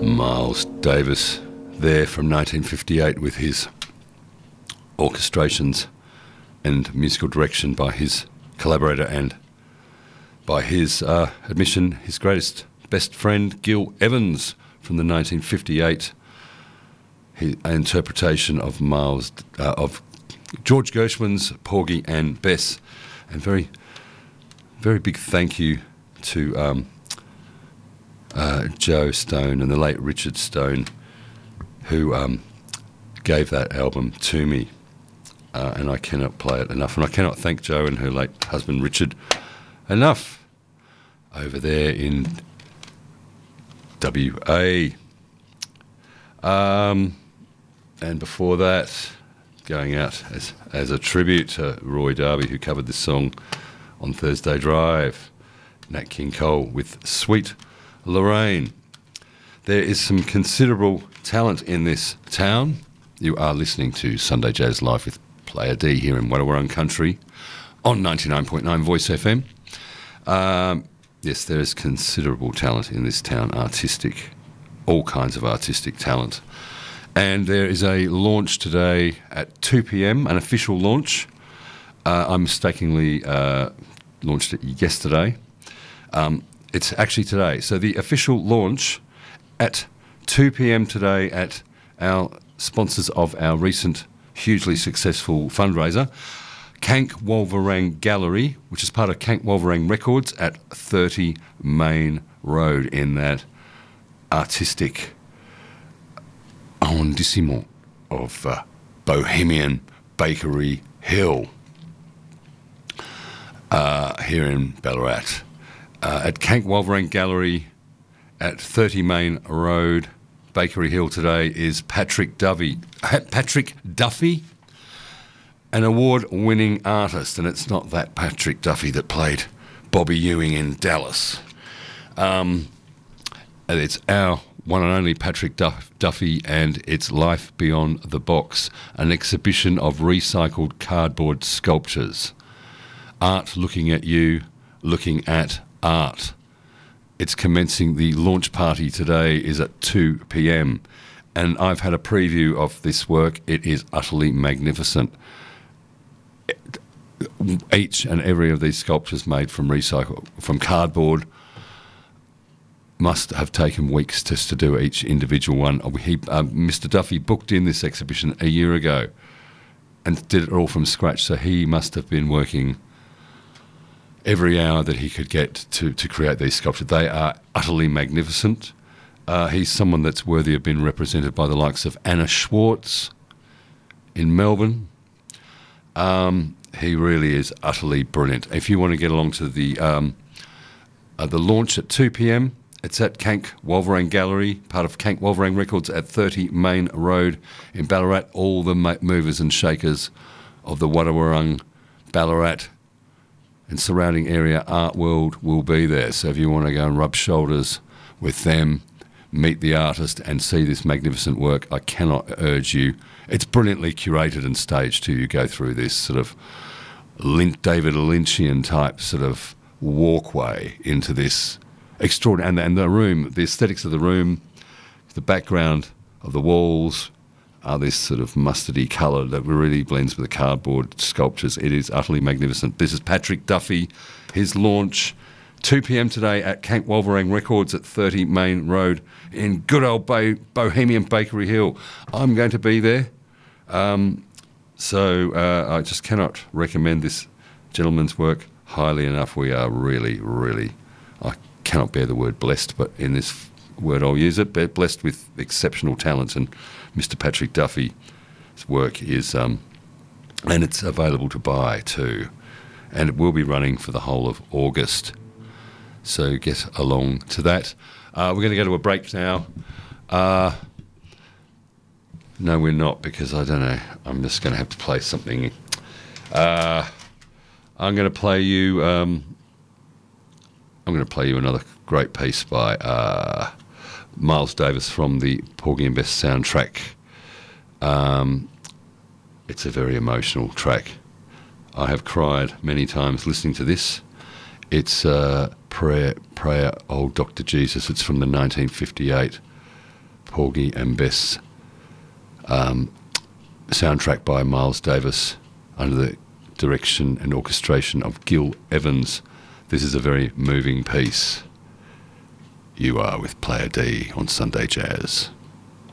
Miles Davis there from 1958 with his orchestrations and musical direction by his collaborator and, by his admission, his greatest best friend, Gil Evans, from the 1958 interpretation of of George Gershwin's Porgy and Bess. And very, very big thank you to Joe Stone and the late Richard Stone, who gave that album to me, and I cannot play it enough, and I cannot thank Joe and her late husband Richard enough over there in WA. And before that, going out as a tribute to Roy Darby, who covered this song on Thursday Drive, Nat King Cole with Sweet Lorraine. There is some considerable talent in this town. You are listening to Sunday Jazz Live with Player D here in Wadawurrung Country on 99.9 Voice FM. Yes, there is considerable talent in this town, all kinds of artistic talent. And there is a launch today at 2 p.m, an official launch. I mistakenly launched it yesterday. It's actually today. So the official launch at 2 p.m. today at our sponsors of our recent hugely successful fundraiser, Kank Wolverang Gallery, which is part of Kank Wolverang Records at 30 Main Road in that artistic arrondissement of Bohemian Bakery Hill here in Ballarat. At Kank Wolverang Gallery at 30 Main Road, Bakery Hill today is Patrick Duffy, an award-winning artist, and it's not that Patrick Duffy that played Bobby Ewing in Dallas. And it's our one and only Patrick Duffy and its Life Beyond the Box, an exhibition of recycled cardboard sculptures. Art looking at you, looking at art. It's commencing. The launch party today is at 2 p.m, and I've had a preview of this work. It is utterly magnificent. Each and every of these sculptures made from cardboard must have taken weeks just to do each individual one. Mr. Duffy booked in this exhibition a year ago and did it all from scratch, so he must have been working every hour that he could get to create these sculptures. They are utterly magnificent. He's someone that's worthy of being represented by the likes of Anna Schwartz in Melbourne. He really is utterly brilliant. If you want to get along to the launch at 2 p.m, it's at Kank Wolverang Gallery, part of Kank Wolverang Records at 30 Main Road in Ballarat. All the movers and shakers of the Wadawurrung, Ballarat and surrounding area art world will be there. So if you want to go and rub shoulders with them, meet the artist and see this magnificent work, I cannot urge you. It's brilliantly curated and staged too. You go through this sort of David Lynchian type sort of walkway into this extraordinary, and the room, the aesthetics of the room, the background of the walls are this sort of mustardy colour that really blends with the cardboard sculptures. It is utterly magnificent. This is Patrick Duffy, his launch, 2 p.m. today at Kank Wolverang Records at 30 Main Road in good old Bohemian Bakery Hill. I'm going to be there. So I just cannot recommend this gentleman's work highly enough. We are really, really, I cannot bear the word blessed, but in this word I'll use it, blessed with exceptional talent. And Mr. Patrick Duffy's work is, and it's available to buy too, and it will be running for the whole of August. So get along to that. We're going to go to a break now. No, we're not, because I don't know. I'm just going to have to play something. I'm going to play you. I'm going to play you another great piece by Miles Davis from the Porgy and Bess soundtrack. It's a very emotional track. I have cried many times listening to this. It's Prayer, Old Dr. Jesus. It's from the 1958 Porgy and Bess, soundtrack by Miles Davis under the direction and orchestration of Gil Evans. This is a very moving piece. You are with Player D on Sunday Jazz.